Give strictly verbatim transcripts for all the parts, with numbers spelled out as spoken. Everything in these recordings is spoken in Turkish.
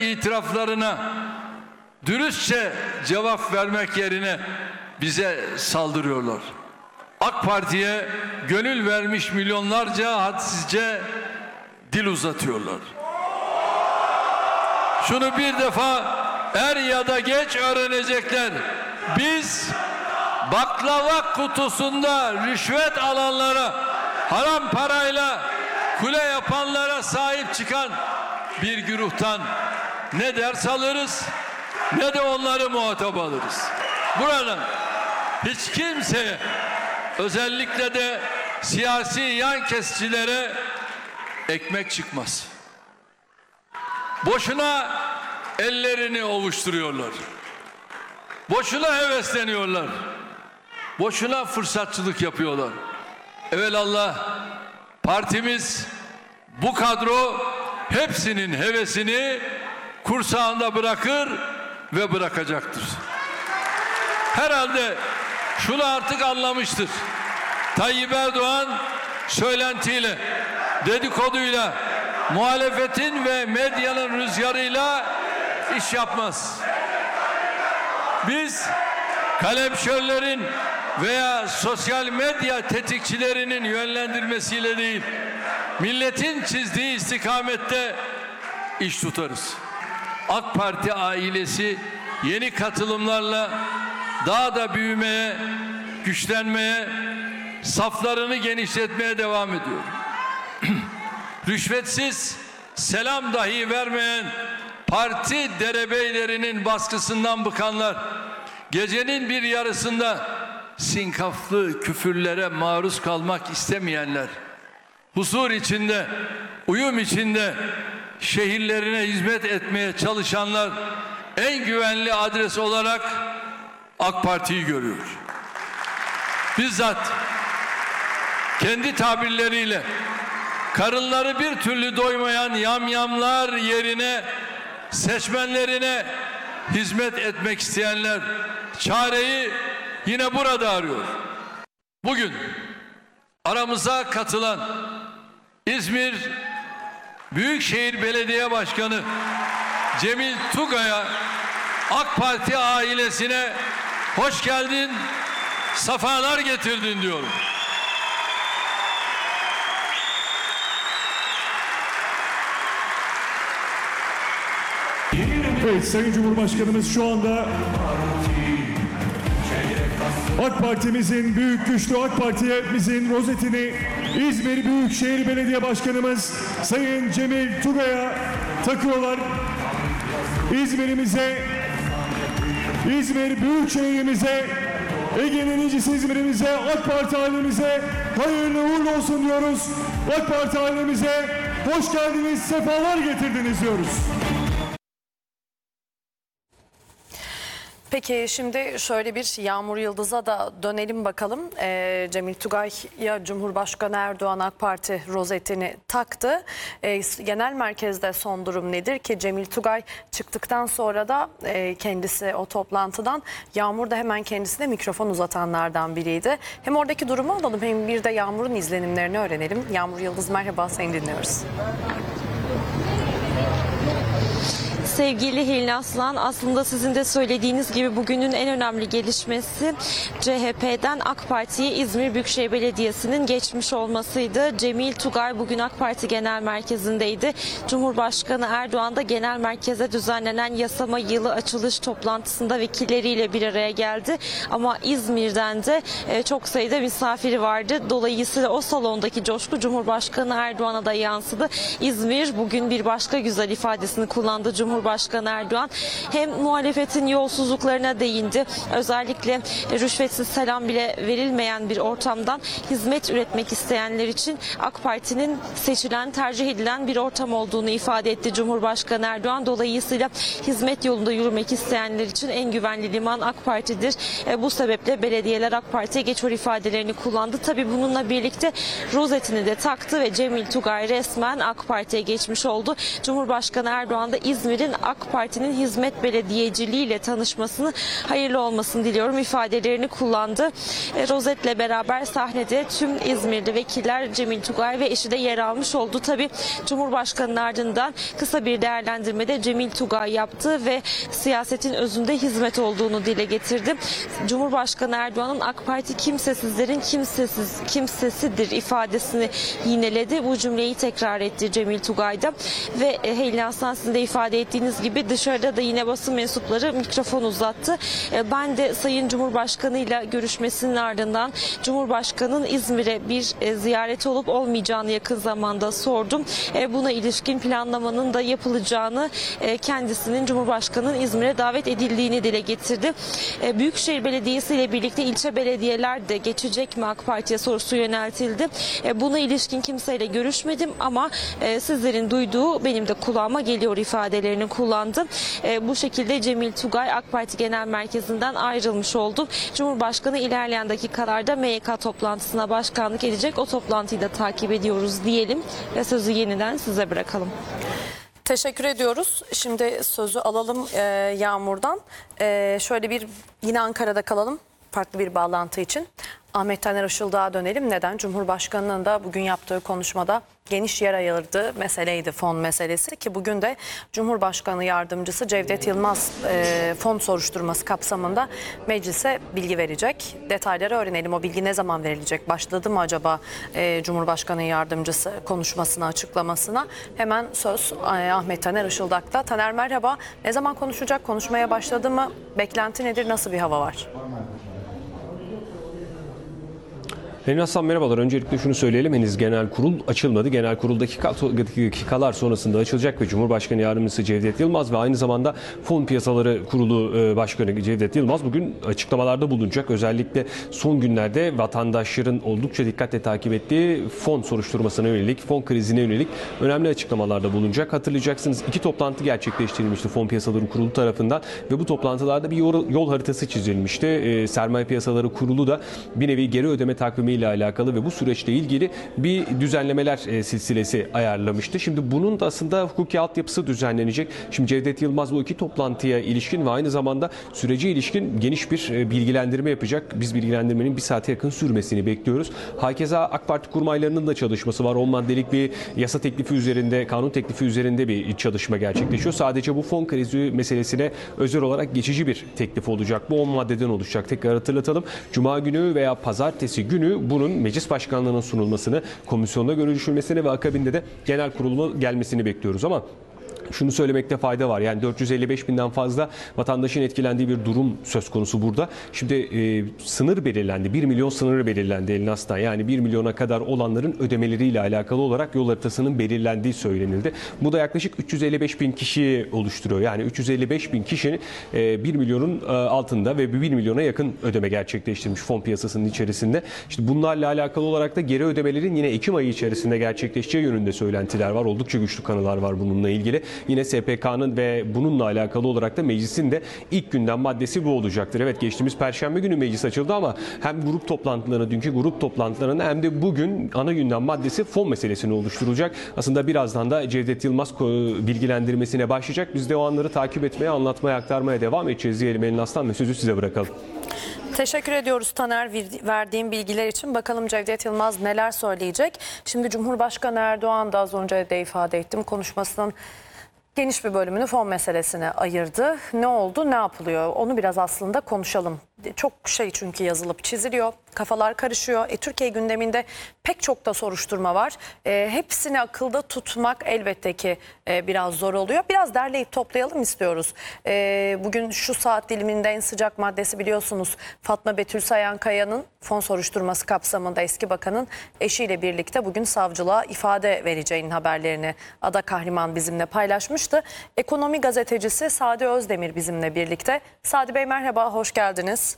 itiraflarına dürüstçe cevap vermek yerine bize saldırıyorlar. AK Parti'ye gönül vermiş milyonlarca hadsizce dil uzatıyorlar. Şunu bir defa er ya da geç öğrenecekler. Biz baklava kutusunda rüşvet alanlara, haram parayla kule yapanlara sahip çıkan bir güruhtan ne ders alırız ne de onları muhatap alırız. Buradan hiç kimseye, özellikle de siyasi yan kesicilere ekmek çıkmaz. Boşuna ellerini ovuşturuyorlar. Boşuna hevesleniyorlar. Boşuna fırsatçılık yapıyorlar. Evelallah partimiz, bu kadro hepsinin hevesini kursağında bırakır ve bırakacaktır. Herhalde şunu artık anlamıştır. Tayyip Erdoğan söylentiyle, dedikoduyla, muhalefetin ve medyanın rüzgarıyla iş yapmaz. Biz kalemşörlerin veya sosyal medya tetikçilerinin yönlendirmesiyle değil, milletin çizdiği istikamette iş tutarız. AK Parti ailesi yeni katılımlarla daha da büyümeye, güçlenmeye, saflarını genişletmeye devam ediyor. Rüşvetsiz selam dahi vermeyen parti derebeylerinin baskısından bıkanlar, gecenin bir yarısında sinkaflı küfürlere maruz kalmak istemeyenler, huzur içinde, uyum içinde şehirlerine hizmet etmeye çalışanlar en güvenli adres olarak AK Parti'yi görüyor. Bizzat kendi tabirleriyle karınları bir türlü doymayan yamyamlar yerine seçmenlerine hizmet etmek isteyenler çareyi yine burada arıyor. Bugün aramıza katılan İzmir Büyükşehir Belediye Başkanı Cemil Tugay'a, AK Parti ailesine hoş geldin, safalar getirdin diyorum. Evet, Sayın Cumhurbaşkanımız şu anda AK Parti'mizin büyük güçlü AK Parti'mizin rozetini İzmir Büyükşehir Belediye Başkanımız Sayın Cemil Tugay'a takıyorlar. İzmir'imize, İzmir Büyükşehir'imize, Ege'nin incisi İzmir'imize, AK Parti ailemize hayırlı uğurlu olsun diyoruz. AK Parti ailemize hoş geldiniz, sefalar getirdiniz diyoruz. Peki şimdi şöyle bir Yağmur Yıldız'a da dönelim bakalım. Ee, Cemil Tugay'a Cumhurbaşkanı Erdoğan AK Parti rozetini taktı. Ee, genel merkezde son durum nedir ki Cemil Tugay çıktıktan sonra da e, kendisi o toplantıdan, Yağmur da hemen kendisine mikrofon uzatanlardan biriydi. Hem oradaki durumu alalım hem bir de Yağmur'un izlenimlerini öğrenelim. Yağmur Yıldız merhaba, seni dinliyoruz. Sevgili Hilal Aslan, aslında sizin de söylediğiniz gibi bugünün en önemli gelişmesi C H P'den AK Parti'ye İzmir Büyükşehir Belediyesi'nin geçmiş olmasıydı. Cemil Tugay bugün AK Parti Genel Merkezi'ndeydi. Cumhurbaşkanı Erdoğan da genel merkeze düzenlenen yasama yılı açılış toplantısında vekilleriyle bir araya geldi. Ama İzmir'den de çok sayıda misafiri vardı. Dolayısıyla o salondaki coşku Cumhurbaşkanı Erdoğan'a da yansıdı. İzmir bugün bir başka güzel ifadesini kullandı Cumhurbaşkanı Cumhurbaşkanı Erdoğan. Hem muhalefetin yolsuzluklarına değindi. Özellikle rüşvetsiz selam bile verilmeyen bir ortamdan hizmet üretmek isteyenler için AK Parti'nin seçilen, tercih edilen bir ortam olduğunu ifade etti Cumhurbaşkanı Erdoğan. Dolayısıyla hizmet yolunda yürümek isteyenler için en güvenli liman AK Parti'dir. E, bu sebeple belediyeler AK Parti'ye geçiyor ifadelerini kullandı. Tabii bununla birlikte rozetini de taktı ve Cemil Tugay resmen AK Parti'ye geçmiş oldu. Cumhurbaşkanı Erdoğan da İzmir'in AK Parti'nin hizmet belediyeciliğiyle tanışmasını, hayırlı olmasını diliyorum ifadelerini kullandı. E, Rozet'le beraber sahnede tüm İzmirli vekiller Cemil Tugay ve eşi de yer almış oldu. Tabii Cumhurbaşkanı'nın ardından kısa bir değerlendirmede Cemil Tugay yaptı ve siyasetin özünde hizmet olduğunu dile getirdi. Cumhurbaşkanı Erdoğan'ın AK Parti kimsesizlerin kimsesiz kimsesidir ifadesini yineledi. Bu cümleyi tekrar etti Cemil Tugay'da ve e, Helin Aslan, sizin de ifade ettiğiniz gibi dışarıda da yine basın mensupları mikrofon uzattı. E, ben de Sayın Cumhurbaşkanı ile görüşmesinin ardından Cumhurbaşkanı'nın İzmir'e bir e, ziyareti olup olmayacağını yakın zamanda sordum. E, buna ilişkin planlamanın da yapılacağını, e, kendisinin Cumhurbaşkanı'nın İzmir'e davet edildiğini dile getirdi. E, Büyükşehir Belediyesi ile birlikte ilçe belediyeler de geçecek mi AK Parti'ye sorusu yöneltildi. E, buna ilişkin kimseyle görüşmedim ama e, sizlerin duyduğu benim de kulağıma geliyor ifadelerini kullandı. E, bu şekilde Cemil Tugay AK Parti Genel Merkezi'nden ayrılmış oldu. Cumhurbaşkanı ilerleyen dakikalarda M Y K toplantısına başkanlık edecek. O toplantıyı da takip ediyoruz diyelim ve sözü yeniden size bırakalım. Teşekkür ediyoruz. Şimdi sözü alalım e, Yağmur'dan. E, şöyle bir yine Ankara'da kalalım farklı bir bağlantı için. Ahmet Taner Işıldak'a dönelim. Neden? Cumhurbaşkanı'nın da bugün yaptığı konuşmada geniş yer ayırdığı meseleydi fon meselesi ki bugün de Cumhurbaşkanı Yardımcısı Cevdet Yılmaz e, fon soruşturması kapsamında meclise bilgi verecek. Detayları öğrenelim. O bilgi ne zaman verilecek? Başladı mı acaba e, Cumhurbaşkanı Yardımcısı konuşmasına, açıklamasına? Hemen söz e, Ahmet Taner Işıldak'ta. Taner merhaba. Ne zaman konuşacak? Konuşmaya başladı mı? Beklenti nedir? Nasıl bir hava var? Helin Aslan merhabalar. Öncelikle şunu söyleyelim. Henüz genel kurul açılmadı. Genel kurul dakika, dakikalar sonrasında açılacak ve Cumhurbaşkanı Yardımcısı Cevdet Yılmaz ve aynı zamanda Fon Piyasaları Kurulu Başkanı Cevdet Yılmaz bugün açıklamalarda bulunacak. Özellikle son günlerde vatandaşların oldukça dikkatle takip ettiği fon soruşturmasına yönelik, fon krizine yönelik önemli açıklamalarda bulunacak. Hatırlayacaksınız iki toplantı gerçekleştirilmişti Fon Piyasaları Kurulu tarafından ve bu toplantılarda bir yol, yol haritası çizilmişti. E, Sermaye Piyasaları Kurulu da bir nevi geri ödeme takvimi ile alakalı ve bu süreçle ilgili bir düzenlemeler e, silsilesi ayarlamıştı. Şimdi bunun da aslında hukuki altyapısı düzenlenecek. Şimdi Cevdet Yılmaz bu iki toplantıya ilişkin ve aynı zamanda sürece ilişkin geniş bir e, bilgilendirme yapacak. Biz bilgilendirmenin bir saate yakın sürmesini bekliyoruz. Hakeza AK Parti kurmaylarının da çalışması var. on maddelik bir yasa teklifi üzerinde, kanun teklifi üzerinde bir çalışma gerçekleşiyor. Sadece bu fon krizi meselesine özel olarak geçici bir teklif olacak. Bu on maddeden oluşacak. Tekrar hatırlatalım. Cuma günü veya pazartesi günü bunun meclis başkanlığına sunulmasını, komisyonda görüşülmesini ve akabinde de genel kuruluma gelmesini bekliyoruz ama şunu söylemekte fayda var. Yani dört yüz elli beş binden fazla vatandaşın etkilendiği bir durum söz konusu burada. Şimdi e, sınır belirlendi. bir milyon sınırı belirlendi Helin Aslan. Yani bir milyona kadar olanların ödemeleriyle alakalı olarak yol haritasının belirlendiği söylenildi. Bu da yaklaşık üç yüz elli beş bin kişiyi oluşturuyor. Yani üç yüz elli beş bin kişinin e, bir milyonun e, altında ve bir milyona yakın ödeme gerçekleştirmiş fon piyasasının içerisinde. İşte bunlarla alakalı olarak da geri ödemelerin yine Ekim ayı içerisinde gerçekleşeceği yönünde söylentiler var. Oldukça güçlü kanılar var bununla ilgili. Yine S P K'nın ve bununla alakalı olarak da meclisin de ilk gündem maddesi bu olacaktır. Evet, geçtiğimiz Perşembe günü meclis açıldı ama hem grup toplantılarına, dünkü grup toplantılarına hem de bugün ana gündem maddesi fon meselesini oluşturulacak. Aslında birazdan da Cevdet Yılmaz bilgilendirmesine başlayacak. Biz de o anları takip etmeye, anlatmaya, aktarmaya devam edeceğiz diyelim Helin Aslan ve sözü size bırakalım. Teşekkür ediyoruz Taner verdiğim bilgiler için. Bakalım Cevdet Yılmaz neler söyleyecek. Şimdi Cumhurbaşkanı Erdoğan da az önce de ifade ettim konuşmasının geniş bir bölümünü fon meselesine ayırdı. Ne oldu, ne yapılıyor? Onu biraz aslında konuşalım. Çok şey çünkü yazılıp çiziliyor. Kafalar karışıyor. E, Türkiye gündeminde pek çok da soruşturma var. E, hepsini akılda tutmak elbette ki e, biraz zor oluyor. Biraz derleyip toplayalım istiyoruz. E, bugün şu saat diliminde en sıcak maddesi biliyorsunuz Fatma Betül Sayankaya'nın fon soruşturması kapsamında eski bakanın eşiyle birlikte bugün savcılığa ifade vereceğinin haberlerini Ada Kahraman bizimle paylaşmıştı. Ekonomi gazetecisi Sadi Özdemir bizimle birlikte. Sadi Bey merhaba, hoş geldiniz.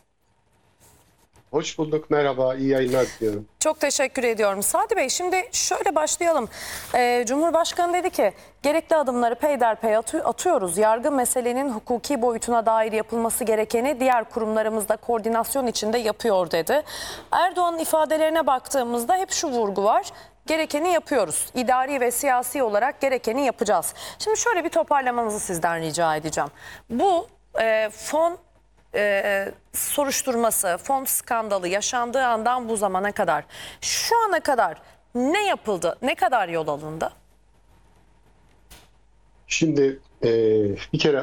Hoş bulduk, merhaba, iyi yayınlar diliyorum. Çok teşekkür ediyorum. Sadi Bey, şimdi şöyle başlayalım. Ee, Cumhurbaşkanı dedi ki gerekli adımları peyderpey atıyoruz. Yargı meselenin hukuki boyutuna dair yapılması gerekeni diğer kurumlarımızda koordinasyon içinde yapıyor dedi. Erdoğan'ın ifadelerine baktığımızda hep şu vurgu var. gerekeni yapıyoruz. İdari ve siyasi olarak gerekeni yapacağız. Şimdi şöyle bir toparlamanızı sizden rica edeceğim. Bu e, fon e, soruşturması, fon skandalı yaşandığı andan bu zamana kadar, şu ana kadar ne yapıldı, ne kadar yol alındı? Şimdi e, bir kere